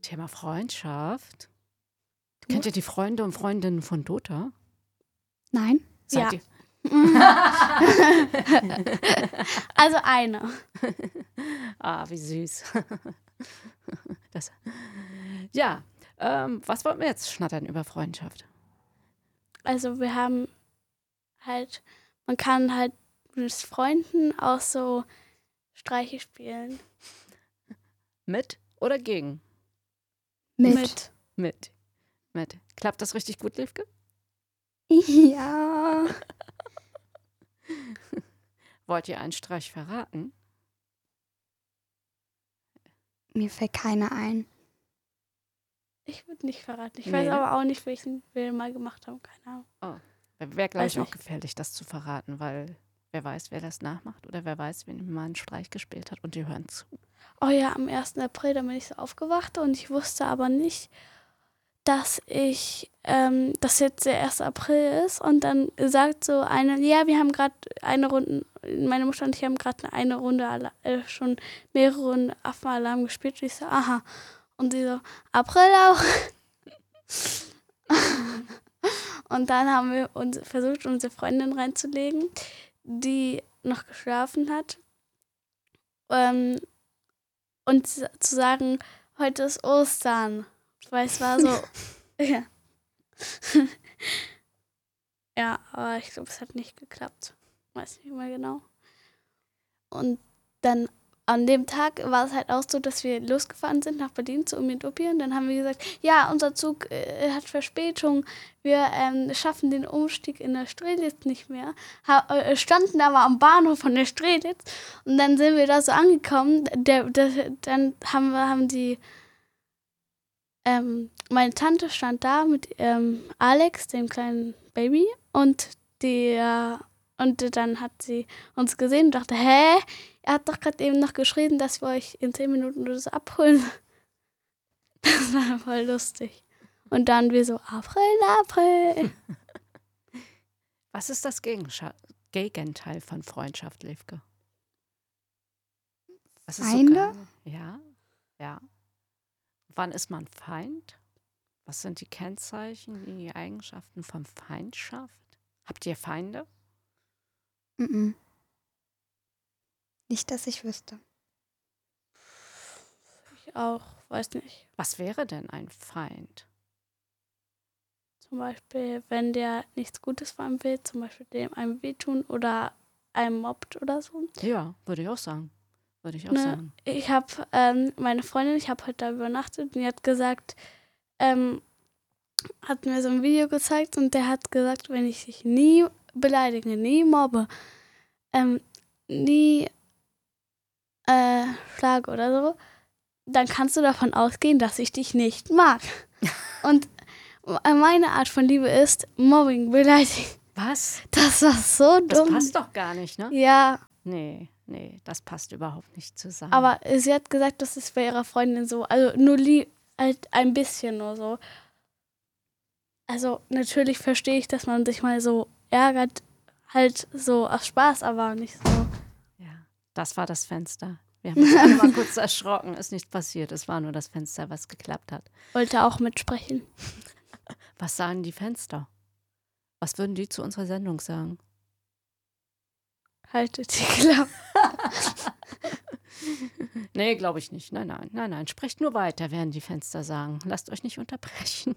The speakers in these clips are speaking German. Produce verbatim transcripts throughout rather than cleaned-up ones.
Thema Freundschaft. Kennt ihr die Freunde und Freundinnen von Dota? Nein. Seid Ja. ihr? Also eine. Ah, wie süß. Das. Ja, ähm, was wollten wir jetzt schnattern über Freundschaft? Also wir haben halt, man kann halt mit Freunden auch so Streiche spielen. Mit oder gegen? Mit. Mit. Mit. Mit. Klappt das richtig gut, Livke? Ja. Wollt ihr einen Streich verraten? Mir fällt keiner ein. Ich würde nicht verraten. Ich Nee, weiß ne? aber auch nicht, welchen wir mal gemacht haben. Keine Ahnung. Wäre, glaube Weiß ich, auch nicht. gefährlich, das zu verraten, weil wer weiß, wer das nachmacht oder wer weiß, wen mal einen Streich gespielt hat und die hören zu. Oh ja, am ersten April, da bin ich so aufgewacht und ich wusste aber nicht, dass ich, ähm, dass jetzt der erste April ist und dann sagt so eine, ja, wir haben gerade eine Runde, meine Mutter und ich haben gerade eine Runde, Ala- äh, schon mehrere Runden Affenalarm gespielt und ich so, aha. Und sie so, April auch. Und dann haben wir uns versucht, unsere Freundin reinzulegen, die noch geschlafen hat. Ähm, und zu sagen, heute ist Ostern. Weil es war so, ja. Ja, aber ich glaube, es hat nicht geklappt. Weiß nicht mehr genau. Und dann an dem Tag war es halt auch so, dass wir losgefahren sind nach Berlin zu Umi und Uppi und dann haben wir gesagt, ja, unser Zug äh, hat Verspätung, wir ähm, schaffen den Umstieg in der Strelitz nicht mehr. Ha äh, standen aber am Bahnhof von der Strelitz und dann sind wir da so angekommen, der, der, dann haben wir, haben die, ähm, meine Tante stand da mit ähm, Alex, dem kleinen Baby und der und dann hat sie uns gesehen und dachte, hä? Er hat doch gerade eben noch geschrieben, dass wir euch in zehn Minuten oder so abholen. Das war voll lustig. Und dann wir so, April, April. Was ist das Gegenscha- Gegenteil von Freundschaft, Livke? Was ist so Feinde? geil? Ja, ja. Wann ist man Feind? Was sind die Kennzeichen, die Eigenschaften von Feindschaft? Habt ihr Feinde? Mm-mm. Nicht, dass ich wüsste. Ich auch, weiß nicht. Was wäre denn ein Feind? Zum Beispiel, wenn der nichts Gutes von einem will, zum Beispiel dem einem wehtun oder einem mobbt oder so. Ja, würde ich auch sagen. Würde ich auch Ne, sagen. ich habe ähm, meine Freundin, ich habe heute da übernachtet und die hat gesagt, ähm, hat mir so ein Video gezeigt und der hat gesagt, wenn ich dich nie beleidige, nie mobbe, ähm, nie äh, schlage oder so, dann kannst du davon ausgehen, dass ich dich nicht mag. Und meine Art von Liebe ist Mobbing, beleidigen. Was? Das war so Das dumm. passt doch gar nicht, ne? Ja, Nee, nee, das passt überhaupt nicht zusammen. aber sie hat gesagt, das ist bei ihrer Freundin so. Also nur lieb, halt ein bisschen nur so. Also natürlich verstehe ich, dass man sich mal so ärgert, halt so aus Spaß, aber nicht so. Ja, das war das Fenster. Wir haben uns alle mal kurz erschrocken. Ist nicht passiert. Es war nur das Fenster, was geklappt hat. Wollte auch mitsprechen. Was sagen die Fenster? Was würden die zu unserer Sendung sagen? Haltet die Klappe. Nee, glaube ich nicht. Nein, nein, nein, nein. Sprecht nur weiter, werden die Fenster sagen. Lasst euch nicht unterbrechen.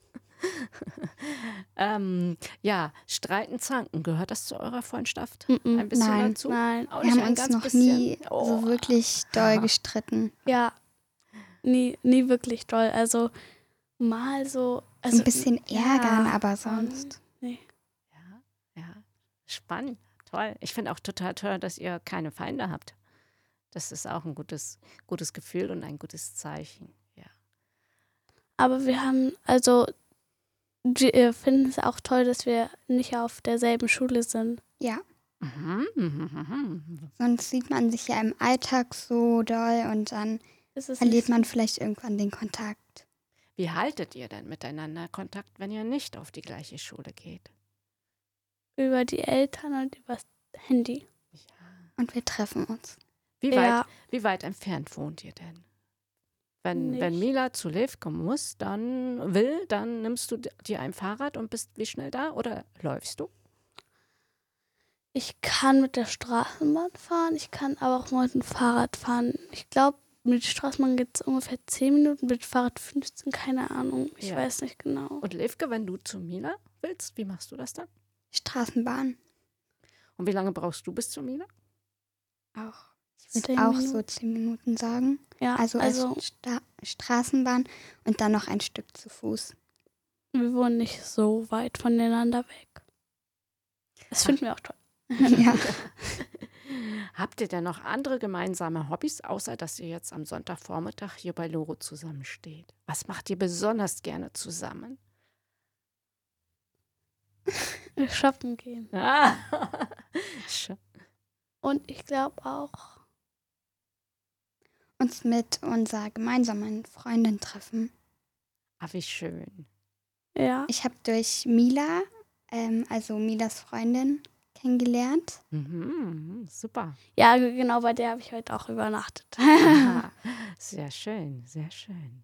ähm, ja, Streiten, Zanken. Gehört das zu eurer Freundschaft? Mm-mm. Ein bisschen Nein. dazu? Nein, Auch Wir nicht haben ein uns ganz noch bisschen? nie Oh. so wirklich doll gestritten. ja, nie, nie wirklich doll. Also mal so. Also, Ein bisschen ärgern, ja, aber sonst. Nee. Ja, ja. Spannend. Toll. Ich finde auch total toll, dass ihr keine Feinde habt. Das ist auch ein gutes, gutes Gefühl und ein gutes Zeichen. Ja. Aber wir haben, also wir finden es auch toll, dass wir nicht auf derselben Schule sind. Ja, Mhm, mhm, mhm. sonst sieht man sich ja im Alltag so doll und dann Es ist verliert nicht man vielleicht irgendwann den Kontakt. Wie haltet ihr denn miteinander Kontakt, wenn ihr nicht auf die gleiche Schule geht? über die Eltern und über das Handy. Und wir treffen uns. Wie weit, Ja, wie weit entfernt wohnt ihr denn? Wenn, wenn Nicht. Mila zu Levke muss, dann will, dann nimmst du dir ein Fahrrad und bist wie schnell da oder läufst du? Ich kann mit der Straßenbahn fahren, ich kann aber auch mit dem Fahrrad fahren. Ich glaube, mit der Straßenbahn geht es ungefähr zehn Minuten, mit dem Fahrrad fünfzehn, keine Ahnung. Ich Ja. weiß nicht genau. Und Levke, wenn du zu Mila willst, wie machst du das dann? Straßenbahn Und wie lange brauchst du bis zu Mila? auch. Ich Zehn würde auch so Minuten. zehn Minuten sagen. Ja, Also, also, erst Sta Straßenbahn und dann noch ein Stück zu Fuß. wir wohnen nicht so weit voneinander weg. Das Ach. finden wir auch toll. Ja. Habt ihr denn noch andere gemeinsame Hobbys, außer dass ihr jetzt am Sonntagvormittag hier bei Loro zusammensteht? Was macht ihr besonders gerne zusammen? Shoppen gehen. Ah. Sch- Und ich glaube auch, Uns mit unserer gemeinsamen Freundin treffen. ah, wie schön. ja. Ich habe durch Mila, ähm, also Milas Freundin, kennengelernt. Mhm, super. Ja, genau, bei der habe ich heute auch übernachtet. Ah, sehr schön, sehr schön.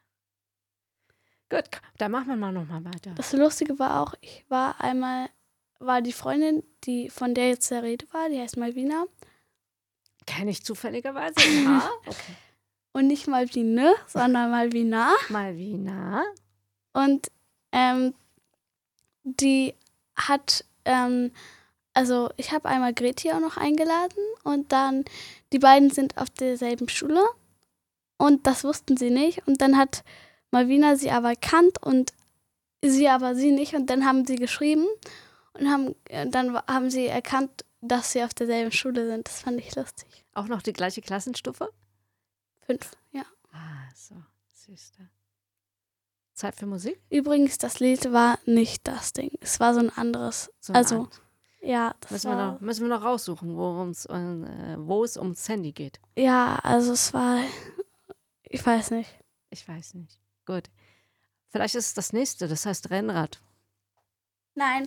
Gut, dann machen wir mal nochmal weiter. Das Lustige war auch, ich war einmal, war die Freundin, die von der jetzt der Rede war, die heißt Malvina. Kenne ich zufälligerweise? Ja, okay. Und nicht Malvine, sondern Malvina. Malvina. Und ähm, die hat, ähm, also ich habe einmal Greti auch noch eingeladen und dann, die beiden sind auf derselben Schule und das wussten sie nicht. Und dann hat Malvina sie aber erkannt und sie aber sie nicht. Und dann haben sie geschrieben und haben, äh, dann wa- haben sie erkannt, dass sie auf derselben Schule sind. Das fand ich lustig. Auch noch die gleiche Klassenstufe? Fünf, ja. Ah, so, süß. da. Zeit für Musik? Übrigens, das Lied war nicht das Ding. Es war so ein anderes. So eine also, Art. ja, das Müssen wir, war. noch, müssen wir noch raussuchen, worum's, äh, wo es ums Handy geht. Ja, also es war. Ich weiß nicht. Ich weiß nicht. Gut. Vielleicht ist es das nächste, das heißt Rennrad. Nein.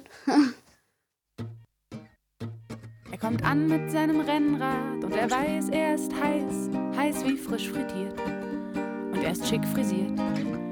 Er kommt an mit seinem Rennrad und er weiß, er ist heiß, heiß wie frisch frittiert. Und er ist schick frisiert.